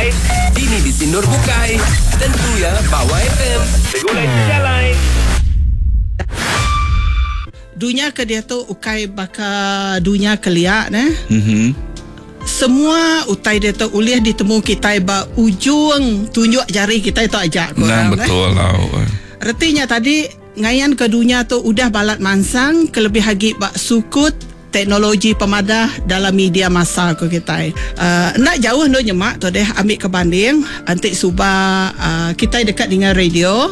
Bukai. Ini di Sinur Bukai. Tentu ya, Bawa FM. Segulai sejalan. Dunia ke dia tu ukai baka dunia keliak semua utai dia tu uliah ditemu kita ba ujung tunjuk jari kita itu ajak korang. Betul lah. Artinya tadi ngayan ke dunia tu udah balat mansang kelebih hagi bak sukut teknologi pemadah dalam media masa ko kita. Nak jauh no nyemak tu deh ambil ke banding antik suba kita dekat dengan radio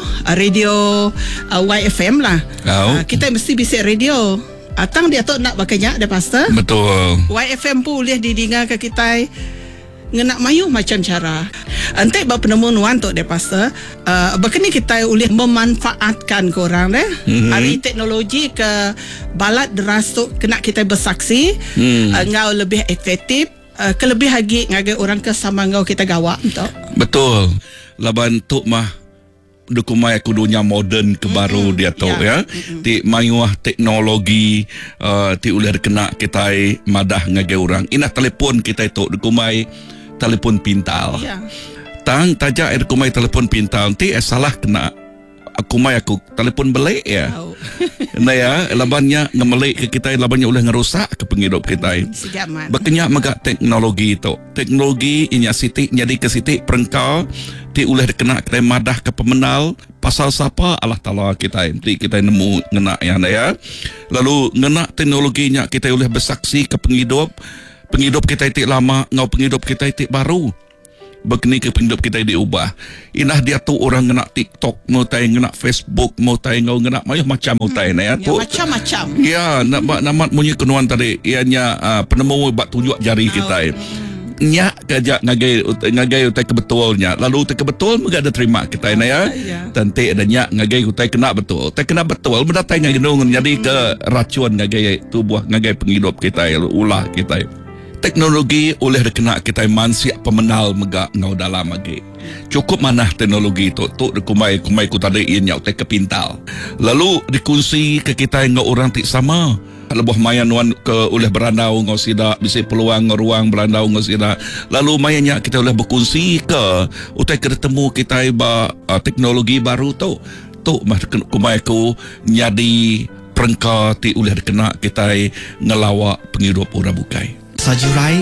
YFM lah. Kita mesti bisik radio. Atang dia tu nak bakanya dia pastor. Betul. YFM pun boleh didengar ke kita ngenak mayu macam cara. Antik bab penemuan tu dia pastor. Begini kita boleh memanfaatkan korang deh. Hari teknologi ke balat deras tu kena kita bersaksi. Ngau lebih efektif. Kelebih lagi ngagai orang ke sama ngau kita gawak tu. Betul. Laban tu mah dukumai aku dunia moden ke baru dia tu ya. Ti mayuah teknologi ti uleh kena kita madah ngagai orang. Ina telefon kita itu dukumai telefon pintar. Tang tajak dukumai telefon pintar ti salah kena aku telefon belik ya. Nah ya, labannya ngemelik ke kita, labannya ulah ngerusak ke penghidup kita. Berkenyak megak teknologi itu. Teknologi inya sitik jadi ke sitik perengkau ti ulah dikena kita madah ke pemenal pasal siapa Allah Taala kita ti kita nemu ngena ya. Lalu ngena teknologinya kita ulah bersaksi ke penghidup kita itu lama ngau penghidup kita itu baru. Begini ke penghidup kita diubah. Inah dia tu orang ngena TikTok, mau tay ngena Facebook, mau tay ngau ngena macam mau tay ya tu. Macam-macam. Ya, namat punya kenuan tadi ianya penemu bak tunjuk jari kita. Nya kajak ngagai utai kebetulnya. Lalu utai kebetul mega ada terima kita ya. Tanti ada nya ngagai utai kena betul. Utai kena betul mendatai ngagenung jadi ke racun ngagai tubuh ngagai penghidup kita ulah kita. Teknologi oleh dikena kita mansiak pemenal megak ngau dalam lagi. Cukup mana teknologi itu tu kumai ku tadi ianya utai kepintal. Lalu dikunci ke kita ngau orang tik sama. Lebuh mayan wan ke oleh berandau ngau sida bisa peluang ruang berandau ngau sida. Lalu mayanya kita oleh berkunci ke utai ketemu kita ba teknologi baru tu. Tu mah kumai ku nyadi perengka ti oleh dikena kita ngelawak penghidup orang bukai. Sajurai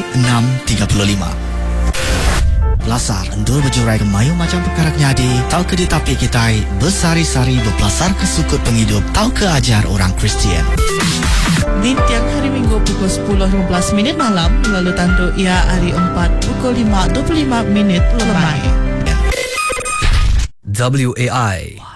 6.35 Lasar endur berjurai ke mayu macam perkara nyadi. Tau ke di tapi kita bersari-sari berpelasar ke sukut penghidup. Tau ke ajar orang Kristian. Di tiang hari Minggu pukul 10.15 malam. Lalu tantu ia hari 4 pukul 5.25 lemai. WAI